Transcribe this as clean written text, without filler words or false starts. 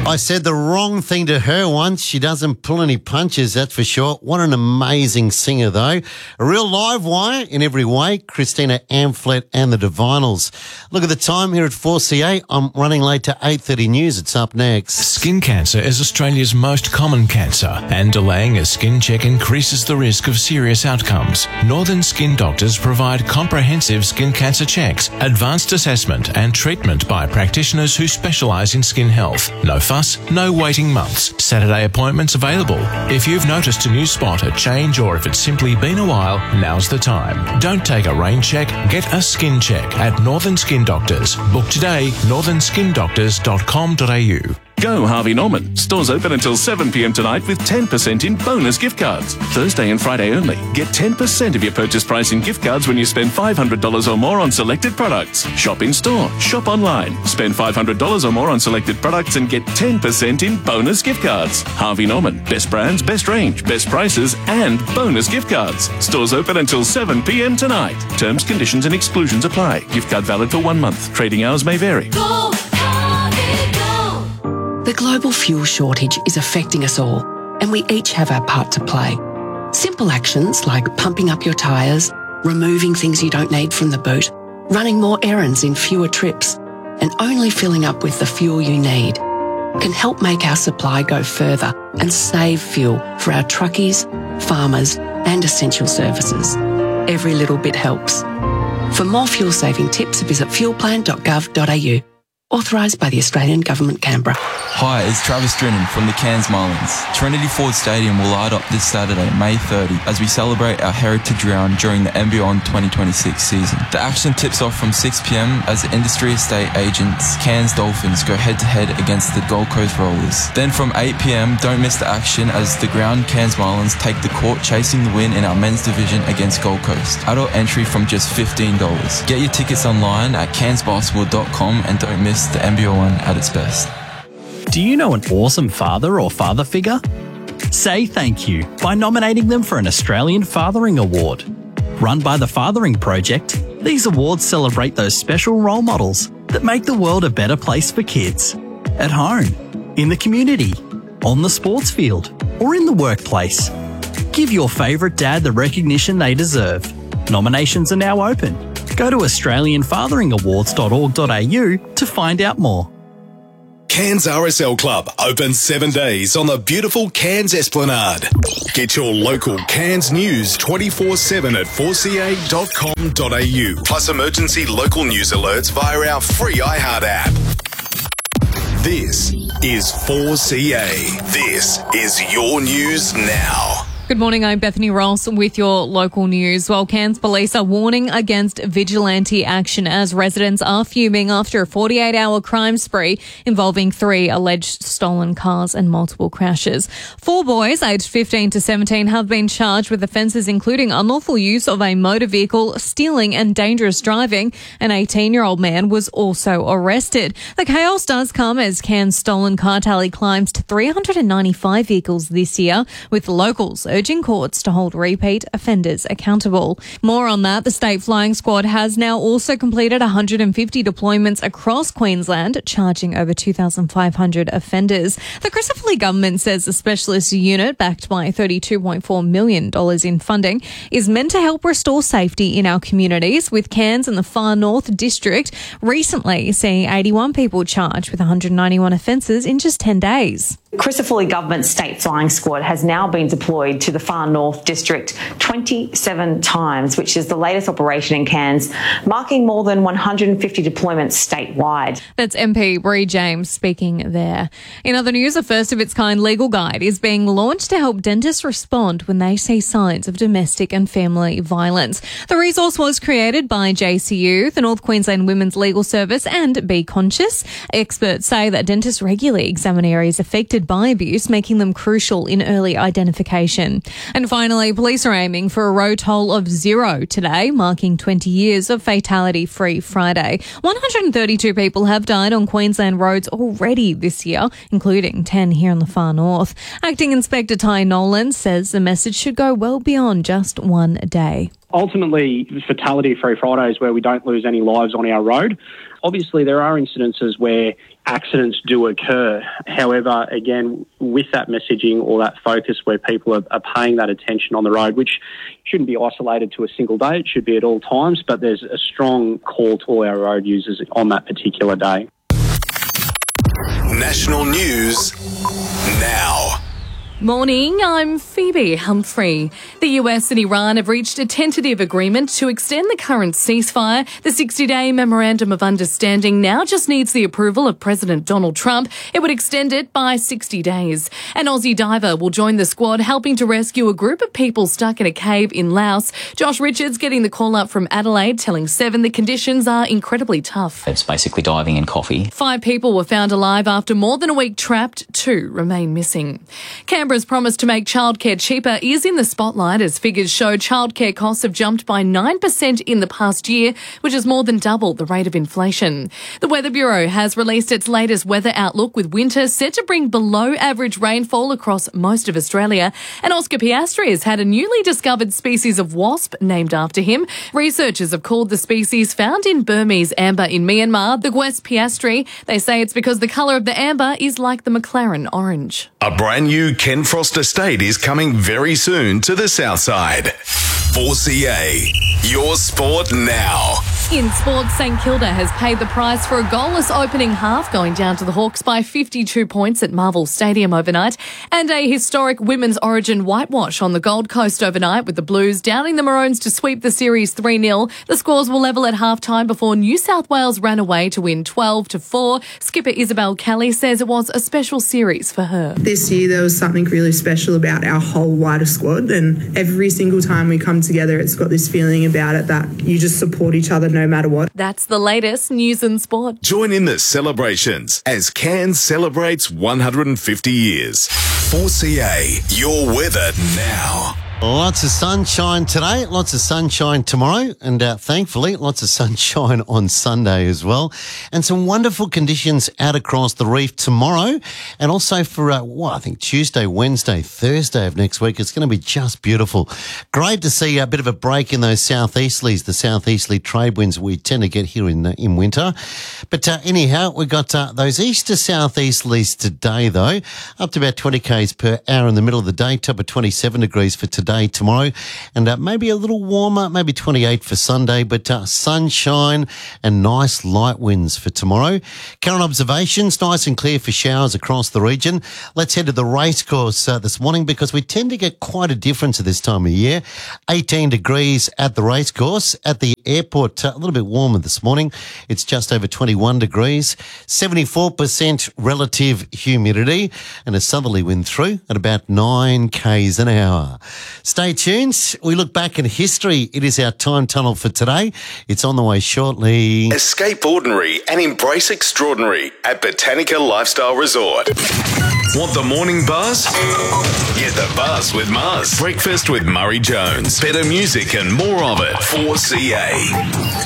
I said the wrong thing to her once. She doesn't pull any punches, that's for sure. What an amazing singer, though. A real live wire in every way. Christina Amphlett and the Divinals. Look at the time here at 4CA. I'm running late to 8:30 news. It's up next. Skin cancer is Australia's most common cancer, and delaying a skin check increases the risk of serious outcomes. Northern Skin Doctors provide comprehensive skin cancer checks, advanced assessment and treatment by practitioners who specialise in skin health. No fuss, no waiting months. Saturday appointments available. If you've noticed a new spot, a change, or if it's simply been a while, now's the time. Don't take a rain check, get a skin check at Northern Skin Doctors. Book today, northernskindoctors.com.au. Go Harvey Norman. Stores open until 7 p.m. tonight with 10% in bonus gift cards. Thursday and Friday only. Get 10% of your purchase price in gift cards when you spend $500 or more on selected products. Shop in store. Shop online. Spend $500 or more on selected products and get 10% in bonus gift cards. Harvey Norman. Best brands, best range, best prices and bonus gift cards. Stores open until 7 p.m. tonight. Terms, conditions and exclusions apply. Gift card valid for 1 month. Trading hours may vary. The global fuel shortage is affecting us all, and we each have our part to play. Simple actions like pumping up your tyres, removing things you don't need from the boot, running more errands in fewer trips, and only filling up with the fuel you need can help make our supply go further and save fuel for our truckies, farmers, and essential services. Every little bit helps. For more fuel-saving tips, visit fuelplan.gov.au. Authorised by the Australian Government, Canberra. Hi, it's Travis Drinnan from the Cairns Marlins. Trinity Ford Stadium will light up this Saturday, May 30, as we celebrate our heritage round during the NBN 2026 season. The action tips off from 6 p.m. as the industry estate agents Cairns Dolphins go head-to-head against the Gold Coast Rollers. Then from 8 p.m, don't miss the action as the ground Cairns Marlins take the court chasing the win in our men's division against Gold Coast. Adult entry from just $15. Get your tickets online at cairnsbasketball.com and don't miss the NBN at its best. Do you know an awesome father or father figure? Say thank you by nominating them for an Australian Fathering Award. Run by the Fathering Project, these awards celebrate those special role models that make the world a better place for kids. At home, in the community, on the sports field, or in the workplace. Give your favourite dad the recognition they deserve. Nominations are now open. Go to australianfatheringawards.org.au to find out more. Cairns RSL Club open 7 days on the beautiful Cairns Esplanade. Get your local Cairns news 24/7 at 4ca.com.au. Plus emergency local news alerts via our free iHeart app. This is 4CA. This is your news now. Good morning, I'm Bethany Ross with your local news. Well, Cairns police are warning against vigilante action as residents are fuming after a 48-hour crime spree involving 3 alleged stolen cars and multiple crashes. 4 boys aged 15 to 17 have been charged with offences including unlawful use of a motor vehicle, stealing and dangerous driving. An 18-year-old man was also arrested. The chaos does come as Cairns' stolen car tally climbs to 395 vehicles this year, with locals urging courts to hold repeat offenders accountable. More on that, the State Flying Squad has now also completed 150 deployments across Queensland, charging over 2,500 offenders. The Christopher government says the specialist unit, backed by $32.4 million in funding, is meant to help restore safety in our communities, with Cairns and the Far North District recently seeing 81 people charged with 191 offences in just 10 days. Christopher Government State Flying Squad has now been deployed to the Far North District 27 times, which is the latest operation in Cairns, marking more than 150 deployments statewide. That's MP Bree James speaking there. In other news, a first-of-its-kind legal guide is being launched to help dentists respond when they see signs of domestic and family violence. The resource was created by JCU, the North Queensland Women's Legal Service, and Be Conscious. Experts say that dentists regularly examine areas affected by abuse, making them crucial in early identification. And finally, police are aiming for a road toll of 0 today, marking 20 years of Fatality-Free Friday. 132 people have died on Queensland roads already this year, including 10 here in the Far North. Acting Inspector Ty Nolan says the message should go well beyond just one day. Ultimately, Fatality-Free Friday is where we don't lose any lives on our road. Obviously, there are incidences where accidents do occur. However, again, with that messaging or that focus where people are paying that attention on the road, which shouldn't be isolated to a single day, it should be at all times, but there's a strong call to all our road users on that particular day. National news now. Morning, I'm Phoebe Humphrey. The US and Iran have reached a tentative agreement to extend the current ceasefire. The 60-day Memorandum of Understanding now just needs the approval of President Donald Trump. It would extend it by 60 days. An Aussie diver will join the squad helping to rescue a group of people stuck in a cave in Laos. Josh Richards getting the call up from Adelaide, telling Seven the conditions are incredibly tough. It's basically diving in coffee. 5 people were found alive after more than a week trapped. 2 remain missing. Canberra's promise to make childcare cheaper is in the spotlight as figures show childcare costs have jumped by 9% in the past year, which is more than double the rate of inflation. The Weather Bureau has released its latest weather outlook with winter set to bring below average rainfall across most of Australia. And Oscar Piastri has had a newly discovered species of wasp named after him. Researchers have called the species found in Burmese amber in Myanmar the Gwes Piastri. They say it's because the colour of the amber is like the McLaren orange. A brand new Ken Frost estate is coming very soon to the south side. 4CA, your sport now. In sports, St Kilda has paid the price for a goalless opening half, going down to the Hawks by 52 points at Marvel Stadium overnight, and a historic women's origin whitewash on the Gold Coast overnight, with the Blues downing the Maroons to sweep the series 3-0. The scores will level at half-time before New South Wales ran away to win 12-4. Skipper Isabel Kelly says it was a special series for her. This year there was something really special about our whole wider squad, and every single time we come together it's got this feeling about it that you just support each other no matter what. That's the latest news and sport. Join in the celebrations as Cairns celebrates 150 years. 4CA, your weather now. Lots of sunshine today, lots of sunshine tomorrow, and thankfully lots of sunshine on Sunday as well. And some wonderful conditions out across the reef tomorrow, and also for, I think Tuesday, Wednesday, Thursday of next week. It's going to be just beautiful. Great to see a bit of a break in those southeasterlies, the southeasterly trade winds we tend to get here in winter. But anyhow, we've got those east to southeasterlies today, though, up to about 20 k's per hour in the middle of the day, top of 27 degrees for today. Tomorrow, and maybe a little warmer, maybe 28 for Sunday, but sunshine and nice light winds for tomorrow. Current observations, nice and clear for showers across the region. Let's head to the racecourse this morning because we tend to get quite a difference at this time of year. 18 degrees at the racecourse. At the airport, a little bit warmer this morning. It's just over 21 degrees. 74% relative humidity and a southerly wind through at about 9 k's an hour. Stay tuned. We look back in history. It is our time tunnel for today. It's on the way shortly. Escape ordinary and embrace extraordinary at Botanica Lifestyle Resort. Want the morning buzz? Get the buzz with Mars. Breakfast with Murray Jones. Better music and more of it. 4CA.